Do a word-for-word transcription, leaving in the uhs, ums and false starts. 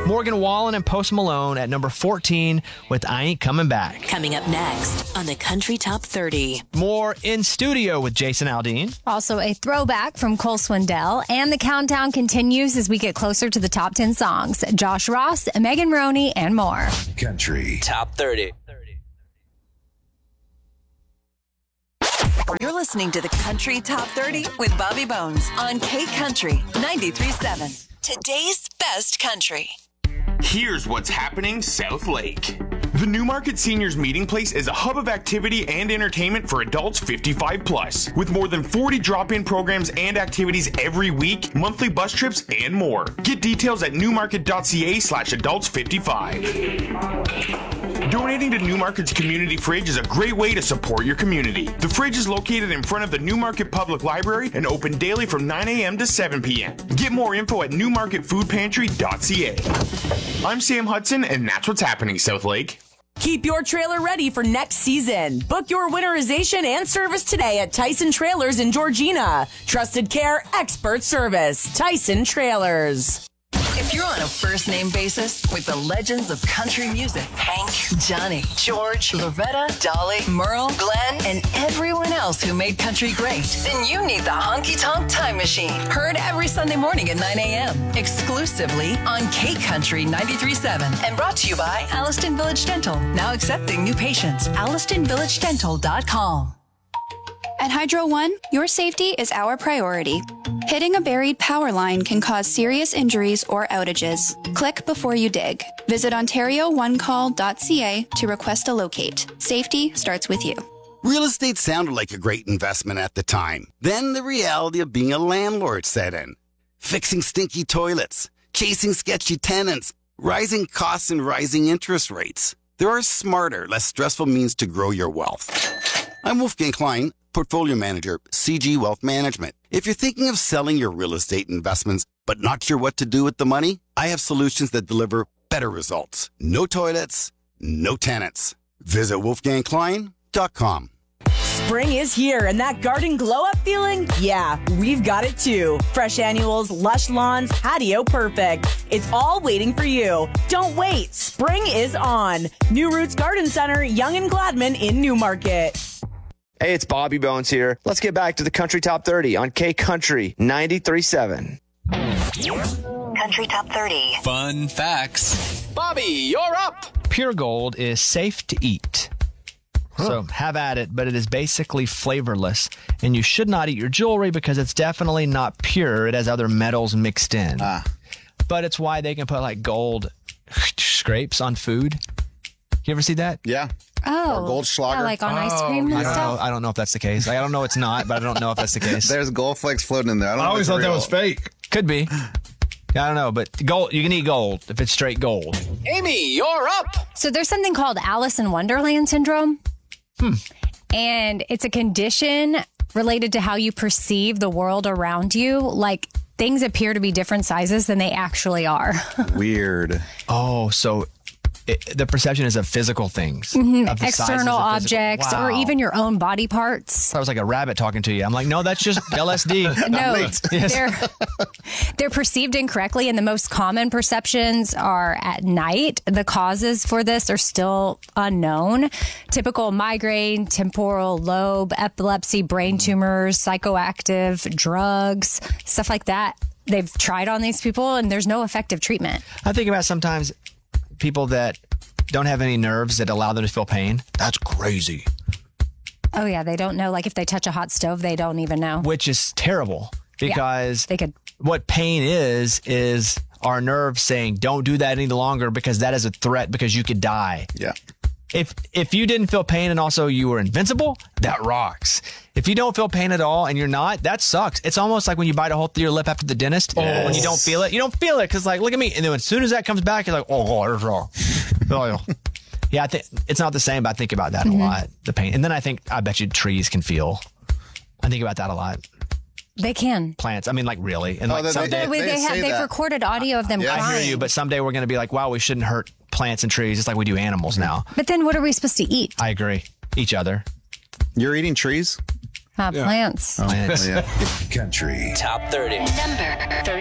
Morgan Wallen and Post Malone at number fourteen with I Ain't Coming Back. Coming up next on the Country Top thirty. More In Studio with Jason Aldean. Also a throwback from Cole Swindell. And the countdown continues as we get closer to the top ten songs. Josh Ross, Megan Roney, and more. Country Top thirty. You're listening to the Country Top thirty with Bobby Bones on K Country ninety-three point seven. Today's best country. Here's what's happening South Lake. The Newmarket Seniors Meeting Place is a hub of activity and entertainment for adults fifty-five plus, with more than forty drop-in programs and activities every week, monthly bus trips, and more. Get details at newmarket.ca slash adults 55. Donating to Newmarket's Community Fridge is a great way to support your community. The fridge is located in front of the Newmarket Public Library and open daily from nine a.m. to seven p.m. Get more info at newmarket food pantry dot c a. I'm Sam Hudson, and that's what's happening, South Lake. Keep your trailer ready for next season. Book your winterization and service today at Tyson Trailers in Georgina. Trusted care, expert service. Tyson Trailers. If you're on a first-name basis with the legends of country music, Hank, Johnny, George, Loretta, Dolly, Merle, Glenn, and everyone else who made country great, then you need the Honky Tonk Time Machine. Heard every Sunday morning at nine a.m. exclusively on K Country ninety-three point seven. And brought to you by Alliston Village Dental. Now accepting new patients. alliston village dental dot com. At Hydro One, your safety is our priority. Hitting a buried power line can cause serious injuries or outages. Click before you dig. Visit ontario one call dot c a to request a locate. Safety starts with you. Real estate sounded like a great investment at the time. Then the reality of being a landlord set in. Fixing stinky toilets, chasing sketchy tenants, rising costs and rising interest rates. There are smarter, less stressful means to grow your wealth. I'm Wolfgang Klein, Portfolio Manager, C G Wealth Management. If you're thinking of selling your real estate investments but not sure what to do with the money, I have solutions that deliver better results. No toilets, no tenants. Visit wolfgang klein dot com. Spring is here, and that garden glow-up feeling? Yeah, we've got it too. Fresh annuals, lush lawns, patio perfect. It's all waiting for you. Don't wait. Spring is on. New Roots Garden Center, Yonge and Gladman in Newmarket. Hey, it's Bobby Bones here. Let's get back to the Country Top thirty on K Country ninety-three point seven. Country Top thirty. Fun facts. Bobby, you're up. Pure gold is safe to eat. Huh. So have at it, but it is basically flavorless, and you should not eat your jewelry because it's definitely not pure. It has other metals mixed in. Ah. But it's why they can put like gold scrapes on food. You ever see that? Yeah. Oh. Or Goldschlager. Yeah, like on ice cream and I don't stuff? know. I don't know if that's the case. I don't know it's not, but I don't know if that's the case. There's gold flakes floating in there. I, don't I know always if thought it's that real. was fake. Could be. I don't know, but gold. You can eat gold if it's straight gold. Amy, you're up. So there's something called Alice in Wonderland syndrome. Hmm. And it's a condition related to how you perceive the world around you. Like things appear to be different sizes than they actually are. Weird. Oh, so it, the perception is of physical things. Mm-hmm. Of the sizes External of physical- objects Wow. or even your own body parts. That was like a rabbit talking to you. I'm like, no, that's just L S D. No, Yes. they're they're perceived incorrectly, and the most common perceptions are at night. The causes for this are still unknown. Typical migraine, temporal lobe, epilepsy, brain tumors, psychoactive drugs, stuff like that. They've tried on these people, and there's no effective treatment. I think about sometimes people that don't have any nerves that allow them to feel pain. That's crazy. Oh yeah, they don't know. Like if they touch a hot stove, they don't even know. Which is terrible because they could. What pain is, is our nerves saying, don't do that any longer because that is a threat because you could die. Yeah. If if you didn't feel pain and also you were invincible, that rocks. If you don't feel pain at all and you're not, that sucks. It's almost like when you bite a hole through your lip after the dentist. Yes. When you don't feel it, you don't feel it because like, look at me. And then as soon as that comes back, you're like, oh, God, it's wrong. Yeah, I think it's not the same, but I think about that Mm-hmm. a lot, the pain. And then I think, I bet you trees can feel. I think about that a lot. They can. Plants. I mean, like really. And Oh, like they- someday, They, they have, they've recorded audio of them Yeah, I crying. I hear you, but someday we're going to be like, wow, we shouldn't hurt plants and trees just like we do animals now. But then what are we supposed to eat? I agree. Each other. You're eating trees? Uh, Plants. Oh, Plants. yeah. Country Top thirty. Number thirty.